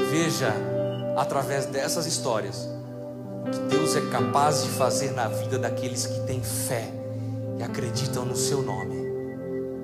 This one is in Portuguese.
Veja, através dessas histórias, o que Deus é capaz de fazer na vida daqueles que têm fé e acreditam no seu nome.